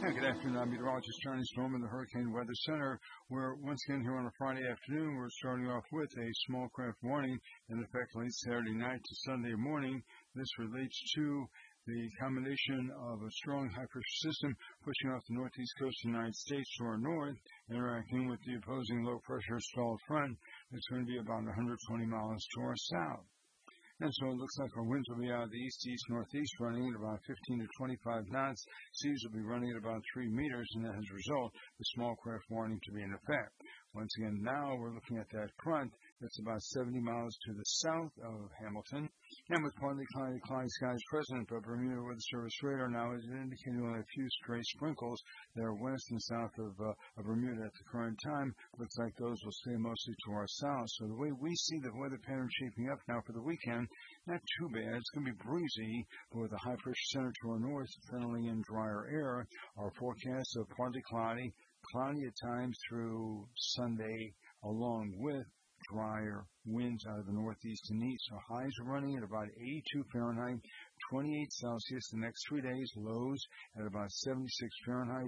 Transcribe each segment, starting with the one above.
Good afternoon. I'm meteorologist Johnny Storm in the Hurricane Weather Center, where once again here on a Friday afternoon, we're starting off with a small craft warning in effect late Saturday night to Sunday morning. This relates to the combination of a strong high-pressure system pushing off the northeast coast of the United States to our north, interacting with the opposing low-pressure stalled front. It's going to be about 120 miles to our south. And so it looks like our winds will be out of the east-northeast, running at about 15 to 25 knots. Seas will be running at about 3 meters, and that has a result the small craft warning to be in effect. Once again, now we're looking at that front that's about 70 miles to the south of Hamilton. And with partly cloudy skies present, but Bermuda Weather Service radar now is indicating only a few stray sprinkles that are west and south of Bermuda at the current time. Looks like those will stay mostly to our south. So the way we see the weather pattern shaping up now for the weekend, not too bad. It's going to be breezy, but with a high pressure center to our north, funneling in drier air. Our forecast of partly cloudy at times through Sunday, along with drier winds out of the northeast and east. So highs are running at about 82 Fahrenheit, 28 Celsius the next 3 days, lows at about 76 Fahrenheit,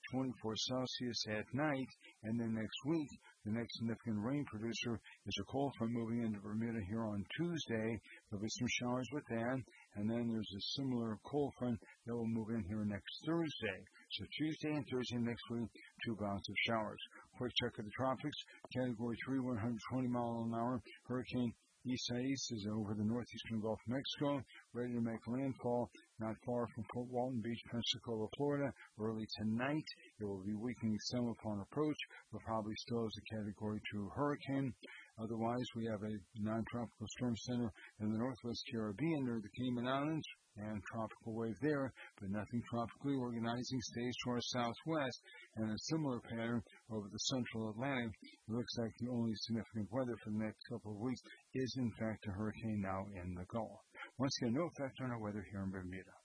24 Celsius at night, and then next week, the next significant rain producer is a cold front moving into Bermuda here on Tuesday. There'll be some showers with that, and then there's a similar cold front that will move in here next Thursday. So Tuesday and Thursday next week, 2 bouts of showers. Quick check of the tropics, Category 3, 120 mile an hour, Hurricane Isaias is over the northeastern Gulf of Mexico, ready to make landfall not far from Fort Walton Beach, Pensacola, Florida. Early tonight, it will be weakening some upon approach, but probably still as a Category 2 hurricane. Otherwise, we have a non-tropical storm center in the northwest Caribbean near the Cayman Islands, and tropical wave there, but nothing tropically organizing stays to our southwest, and a similar pattern over the central Atlantic. It looks like the only significant weather for the next couple of weeks is in fact a hurricane now in the Gulf. Once again, no effect on our weather here in Bermuda.